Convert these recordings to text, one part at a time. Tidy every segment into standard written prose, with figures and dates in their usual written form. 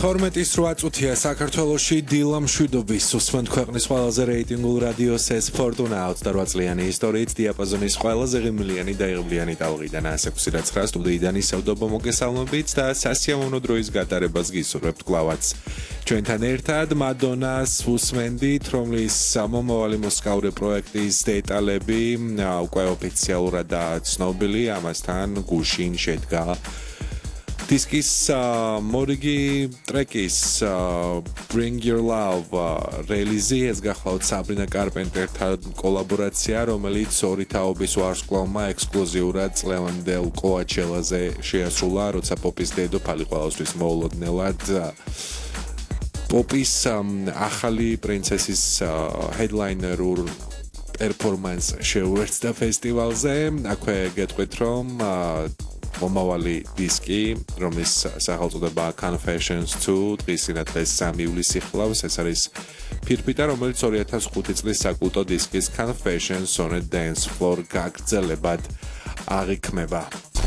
18 წუთია საქართველოში დილა მშვიდობის უსმენთ ქვეყნის ყველაზე რეიტინგულ რადიოს ეს ფორტუნა 28 წლიანი ისტორიით დიაპაზონის ყველაზე ღიმლიანი და იღბლიანი ტალღიდან 106.9 სტუდიიდან ისევდობა მოგესალმებით და სასიამოვნო დროის გატარებას გისურვებთ კლავაც ჩვენთან ერთად მადონას უსმენდით, რომლის მომავალი მუსიკალური პროექტის დეტალები უკვე ოფიციალურადაა ცნობილი, ამასთან გუშინ შედგა Disc's მორიგი ტრეკის Bring Your Love რელიზი ეს გახლავთ საბრინა კარპენტერთან კოლაბორაცია, რომელიც ორი თაობის ვარსკვლავმა ექსკლუზიურად წლევანდელ კოაჩელაზე შეასრულა, როცა პოპის დედოფალი ყველასთვის მოულოდნელად პოპის ახალი პრინცესის headliner-ურ პერფორმანსს შეუერთდა ფესტივალზე. აქვე გეტყვით, რომ მომავალი დისკი, რომლის სახელწოდება Confessions 2, დღის სინათლეს 3 ივლისი ხლავს, ეს არის ფირფიტა, რომელიც 2005 წლის საკულტო დისკის Confessions on a Dance Floor გაგრძელებად აღიქმება.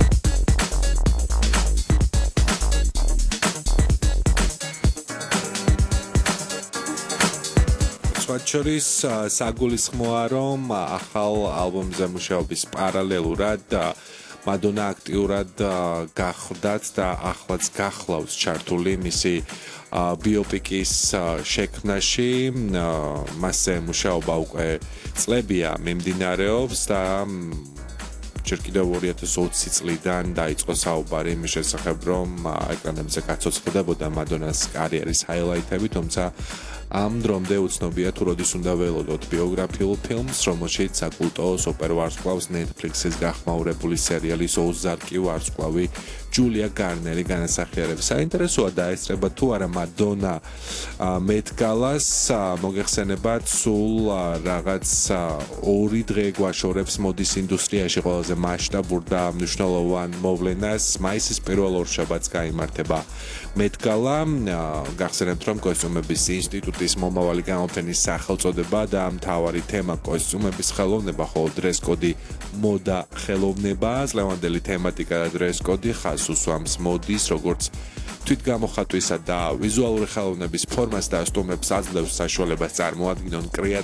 შორის საგულისხმოა, რომ ახალ ალბომზე მუშაობის პარალელურად მადონა აქტიურად გახდათ და ახლაც გახლავს ჩართული მისი ბიოპიკის შექმნაში. მასზე მუშაობა უკვე წლებია მიმდინარეობს და ჯერ კიდევ 2020 წლიდან დაიწყო საუბარი იმის შესახებ, რომ ეკრანებზე გაცოცხლდებოდა მადონას კარიერის ჰაილაითები, თუმცა ამ დრომდე უცნობია თუ როდის უნდა ველოდოთ ბიოგრაფიულ ფილმს, რომელშიც საკულტო სუპერ ვარსკვლავს Netflix-ის გახმაურებული სერიალის ოზარკი ვარსკვლავი ჯულია გარნერი განასახიერებს. საინტერესოა დაესწრება თუ არა მადონა მეტ-გალას მოგეხსენებათ სულ რაღაც 2 დღე გვაშორებს მოდის ინდუსტრიაში ყველაზე მასშტაბურ და მნიშვნელოვან მოვლენას. მაისის პირველ ორშაბათს გაიმართება მეტ-გალა. გახსენებთ, რომ კოსტიუმების ინსტიტუტის მომავალი გამოფენის სახელწოდება და მთავარი თემა კოსტიუმების ხელოვნება, ხოლო დრეს-კოდი მოდა ხელოვნება. წლევანდელი თემატიკა და დრეს-კოდი ხაზს უსვამს მოდის, როგორც თვითგამოხატვისა და ვიზუალური ხელოვნების ფორმას და სტუმრებს აძლევს საშუალებას წარმოადგინონ